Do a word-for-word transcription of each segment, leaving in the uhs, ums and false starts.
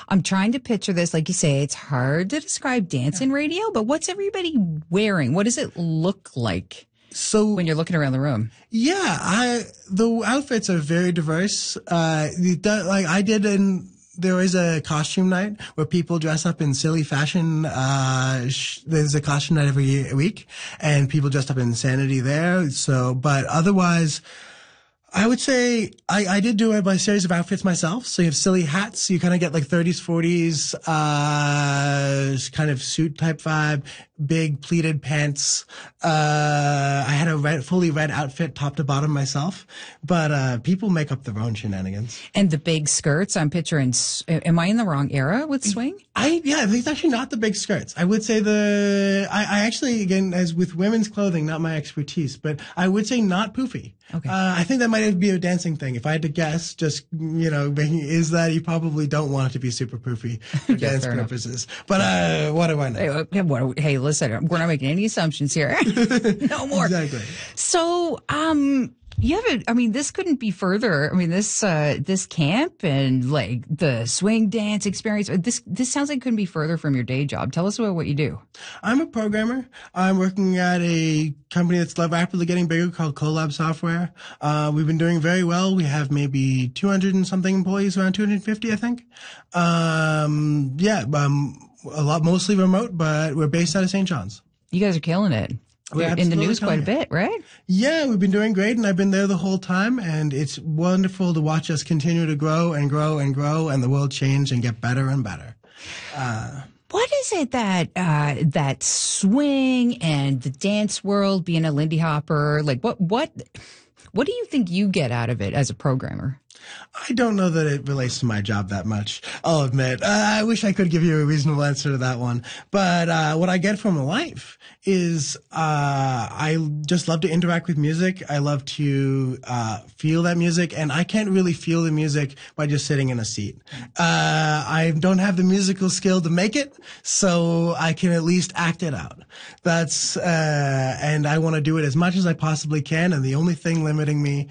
I'm trying to picture this. Like you say, it's hard to describe dance in radio, but what's everybody wearing? What does it look like? So when you're looking around the room? Yeah, I the outfits are very diverse. Uh, the, like I did in. There is a costume night where people dress up in silly fashion. Uh, sh- there's a costume night every year, week, and people dressed up in insanity there. So, but otherwise, I would say I, I did do a, a series of outfits myself. So you have silly hats. You kind of get like thirties, forties, uh, kind of suit type vibe, big pleated pants. Uh, I had a red, fully red outfit top to bottom myself, but, uh, people make up their own shenanigans. And the big skirts, I'm picturing, am I in the wrong era with swing? I, yeah, it's actually not the big skirts. I would say the, I, I actually, again, as with women's clothing, not my expertise, but I would say not poofy. Okay. Uh, I think that might be a dancing thing. If I had to guess, just, you know, is that you probably don't want it to be super poofy for yeah, dance purposes. Enough. But, uh, what do I know? Hey, what, hey, listen, we're not making any assumptions here. No more. Exactly. So, um, you have a, I mean, this couldn't be further. I mean, this, uh, this camp and like the swing dance experience, this, this sounds like it couldn't be further from your day job. Tell us about what you do. I'm a programmer. I'm working at a company that's rapidly getting bigger called Collab Software. Uh, we've been doing very well. We have maybe two hundred and something employees, around two hundred fifty, I think. Um, yeah, um, a lot, mostly remote, but we're based out of Saint John's. You guys are killing it. You're in the news quite a bit, right? Yeah, we've been doing great, and I've been there the whole time, and it's wonderful to watch us continue to grow and grow and grow, and the world change and get better and better. Uh, what is it that uh, that swing and the dance world, being a Lindy Hopper, like what what what do you think you get out of it as a programmer? I don't know that it relates to my job that much, I'll admit. Uh, I wish I could give you a reasonable answer to that one. But uh, what I get from life is uh, I just love to interact with music. I love to uh, feel that music, and I can't really feel the music by just sitting in a seat. Uh, I don't have the musical skill to make it, so I can at least act it out. That's uh, and I want to do it as much as I possibly can, and the only thing limiting me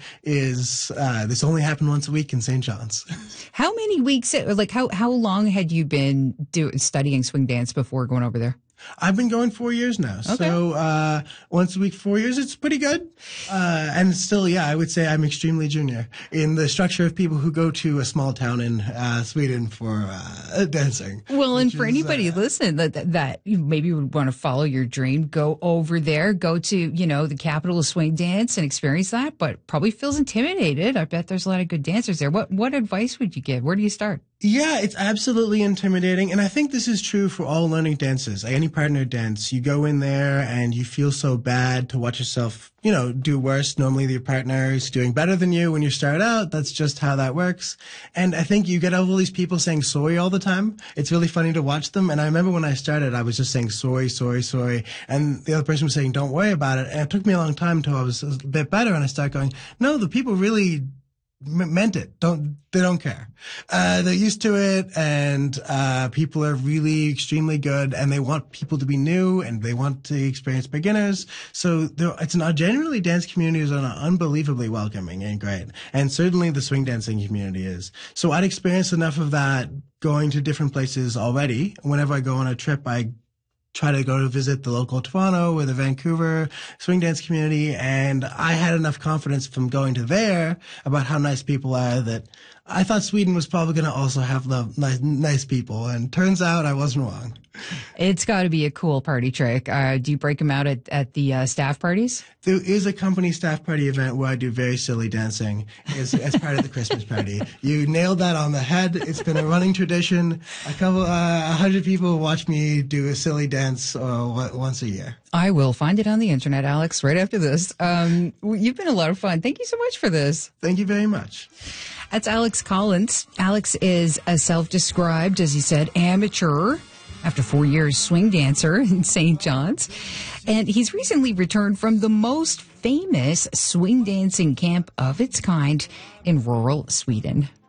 is uh, this only happened once a week in Saint John's. How many weeks, like how, how long had you been do, studying swing dance before going over there? I've been going four years now. Okay. So, uh, once a week, four years, it's pretty good. Uh, and still, yeah, I would say I'm extremely junior in the structure of people who go to a small town in, uh, Sweden for, uh, dancing. Well, and for is, anybody uh, listening that, that maybe would want to follow your dream, go over there, go to, you know, the capital of swing dance and experience that, but probably feels intimidated. I bet there's a lot of good dancers there. What, what advice would you give? Where do you start? Yeah, it's absolutely intimidating. And I think this is true for all learning dances. Like any partner dance, you go in there and you feel so bad to watch yourself, you know, do worse. Normally your partner is doing better than you when you start out. That's just how that works. And I think you get all these people saying sorry all the time. It's really funny to watch them. And I remember when I started, I was just saying sorry, sorry, sorry. And the other person was saying, don't worry about it. And it took me a long time until I was a bit better. And I started going, no, the people really meant it. Don't, they don't care. Uh, they're used to it, and, uh, people are really extremely good, and they want people to be new, and they want to experience beginners. So it's an, generally dance community is unbelievably welcoming and great. And certainly the swing dancing community is. So I'd experienced enough of that going to different places already. Whenever I go on a trip, I try to go to visit the local Toronto or the Vancouver swing dance community. And I had enough confidence from going to there about how nice people are that I thought Sweden was probably going to also have the nice, nice people. And turns out I wasn't wrong. It's got to be a cool party trick. Uh, do you break them out at, at the uh, staff parties? There is a company staff party event where I do very silly dancing as, as part of the Christmas party. You nailed that on the head. It's been a running tradition. A couple, uh, a hundred people watch me do a silly dance uh, once a year. I will find it on the internet, Alex, right after this. Um, you've been a lot of fun. Thank you so much for this. Thank you very much. That's Alex Collins. Alex is a self-described, as he said, amateur, after four years, swing dancer in Saint John's. And he's recently returned from the most famous swing dancing camp of its kind in rural Sweden.